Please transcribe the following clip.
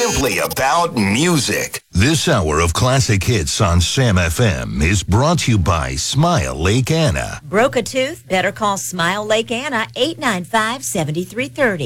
simply about music. This hour of classic hits on Sam FM is brought to you by Smile Lake Anna. Broke a tooth? Better call Smile Lake Anna, 895-7330.